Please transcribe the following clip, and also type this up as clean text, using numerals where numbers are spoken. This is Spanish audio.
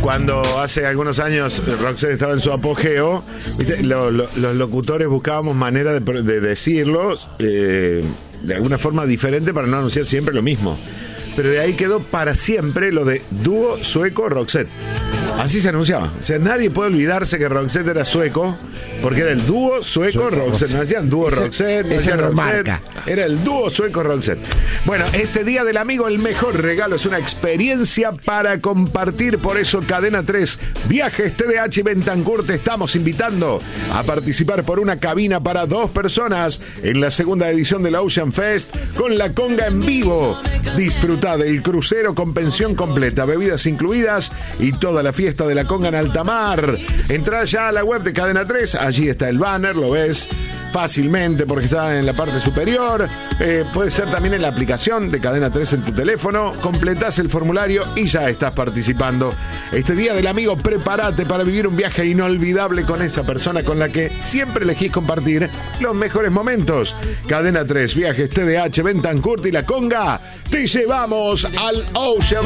cuando hace algunos años Roxette estaba en su apogeo, ¿viste? Los locutores buscábamos manera de decirlo de alguna forma diferente para no anunciar siempre lo mismo. Pero de ahí quedó para siempre lo de dúo sueco-Roxette. Así se anunciaba. O sea, nadie puede olvidarse que Roxette era sueco, porque era el dúo sueco-Roxette. No hacían dúo Roxette, no hacían Roxette. Era el dúo sueco-Roxette. Bueno, este Día del Amigo, el mejor regalo es una experiencia para compartir. Por eso, Cadena 3, Viajes TDH y Bentancur te estamos invitando a participar por una cabina para 2 personas en la segunda edición del Ocean Fest con la conga en vivo. Disfruta del crucero con pensión completa, bebidas incluidas y toda la fiesta de la conga en alta mar. Entrá ya a la web de Cadena 3, allí está el banner, lo ves fácilmente porque está en la parte superior. Puede ser también en la aplicación de Cadena 3 en tu teléfono. Completás el formulario y ya estás participando. Este Día del Amigo, prepárate para vivir un viaje inolvidable con esa persona con la que siempre elegís compartir los mejores momentos. Cadena 3, Viajes TDH, Bentancur y la conga. Te llevamos al Ocean